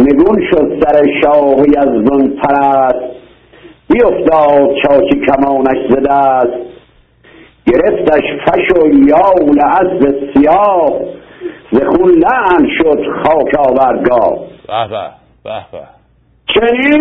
نگون شد سر شاه یزدان پرست، بیفتاد چاک کمانش ز دست. گرفتش فش و یال اسب سیاه، ز خون لعن شد خاک آورگاه. به به به به. چنین